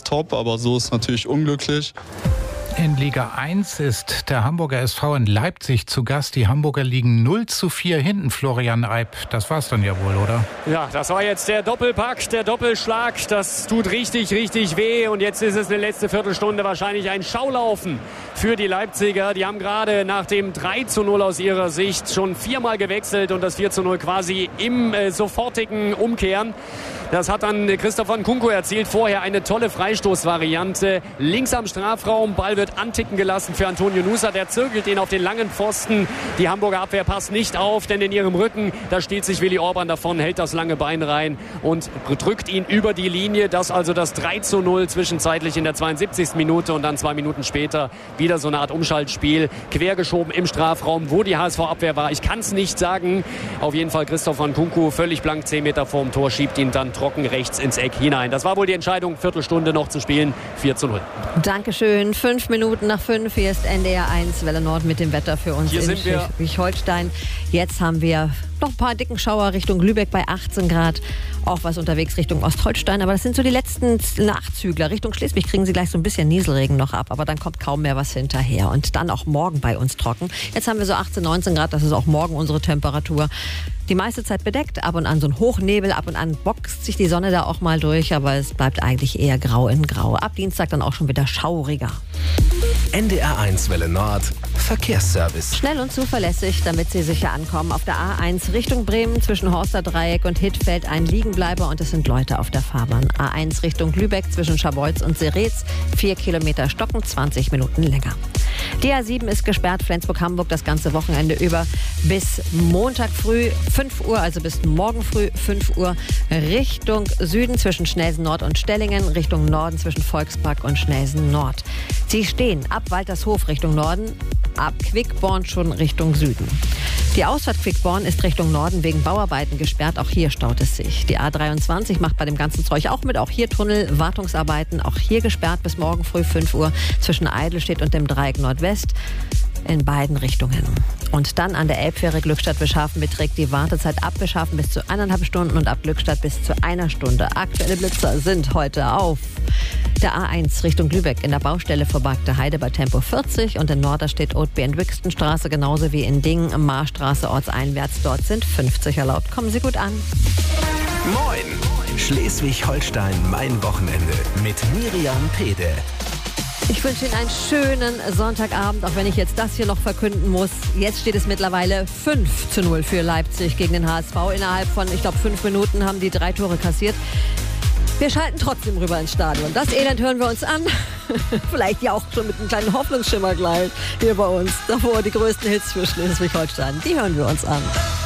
top, aber so ist natürlich unglücklich. In Liga 1 ist der Hamburger SV in Leipzig zu Gast. Die Hamburger liegen 0:4 hinten, Florian Eib. Das war's dann ja wohl, oder? Ja, das war jetzt der Doppelpack, der Doppelschlag. Das tut richtig, richtig weh. Und jetzt ist es eine letzte Viertelstunde wahrscheinlich ein Schaulaufen für die Leipziger. Die haben gerade nach dem 3:0 aus ihrer Sicht schon 4-mal gewechselt und das 4:0 quasi im sofortigen Umkehren. Das hat dann Christopher Nkunku erzielt. Vorher eine tolle Freistoßvariante. Links am Strafraum, Ball wird anticken gelassen für Antonio Nusa. Der zirkelt ihn auf den langen Pfosten. Die Hamburger Abwehr passt nicht auf, denn in ihrem Rücken, da stiehlt sich Willi Orban davon, hält das lange Bein rein und drückt ihn über die Linie. Das also das 3:0 zwischenzeitlich in der 72. Minute und dann 2 Minuten später wieder so eine Art Umschaltspiel. Quergeschoben im Strafraum, wo die HSV-Abwehr war. Ich kann es nicht sagen. Auf jeden Fall Christopher Nkunku völlig blank 10 Meter vorm Tor, schiebt ihn dann trocken rechts ins Eck hinein. Das war wohl die Entscheidung, Viertelstunde noch zu spielen, 4:0. Dankeschön. 5 Minuten nach 5. Hier ist NDR 1 Welle Nord mit dem Wetter für uns Hier in sind wir. Schleswig-Holstein. Jetzt haben wir noch ein paar dicken Schauer Richtung Lübeck bei 18 Grad. Auch was unterwegs Richtung Ostholstein. Aber das sind so die letzten Nachzügler. Richtung Schleswig kriegen sie gleich so ein bisschen Nieselregen noch ab. Aber dann kommt kaum mehr was hinterher. Und dann auch morgen bei uns trocken. Jetzt haben wir so 18, 19 Grad. Das ist auch morgen unsere Temperatur. Die meiste Zeit bedeckt. Ab und an so ein Hochnebel. Ab und an boxt sich die Sonne da auch mal durch. Aber es bleibt eigentlich eher grau in grau. Ab Dienstag dann auch schon wieder schauriger. NDR 1 Welle Nord Verkehrsservice. Schnell und zuverlässig, damit Sie sicher ankommen. Auf der A1 Richtung Bremen zwischen Horster Dreieck und Hittfeld ein Liegenbleiber und es sind Leute auf der Fahrbahn. A1 Richtung Lübeck zwischen Scharbeutz und Seretz 4 Kilometer stocken, 20 Minuten länger. Die A7 ist gesperrt, Flensburg-Hamburg das ganze Wochenende über bis Montag früh 5 Uhr, also bis morgen früh 5 Uhr Richtung Süden zwischen Schnelsen Nord und Stellingen, Richtung Norden zwischen Volkspark und Schnelsen Nord. Sie stehen ab Waltershof Richtung Norden, ab Quickborn schon Richtung Süden. Die Ausfahrt Quickborn ist Richtung Norden wegen Bauarbeiten gesperrt. Auch hier staut es sich. Die A23 macht bei dem ganzen Zeug auch mit. Auch hier Tunnel, Wartungsarbeiten. Auch hier gesperrt bis morgen früh 5 Uhr zwischen Eidelstedt und dem Dreieck Nordwest. In beiden Richtungen. Und dann an der Elbfähre Glückstadt-Bischhafen beträgt die Wartezeit ab Bischhafen bis zu 1,5 Stunden und ab Glückstadt bis zu 1 Stunde. Aktuelle Blitzer sind heute auf der A1 Richtung Lübeck in der Baustelle vor Bagde Heide bei Tempo 40 und in Norderstedt Oatby und Wixtonstraße genauso wie in Ding, Marstraße ortseinwärts. Dort sind 50 erlaubt. Kommen Sie gut an. Moin! Schleswig-Holstein, mein Wochenende mit Miriam Pede. Ich wünsche Ihnen einen schönen Sonntagabend, auch wenn ich jetzt das hier noch verkünden muss. Jetzt steht es mittlerweile 5:0 für Leipzig gegen den HSV. Innerhalb von, ich glaube, 5 Minuten haben die 3 Tore kassiert. Wir schalten trotzdem rüber ins Stadion. Das Elend hören wir uns an. Vielleicht ja auch schon mit einem kleinen Hoffnungsschimmer gleich hier bei uns. Davor die größten Hits für Schleswig-Holstein. Die hören wir uns an.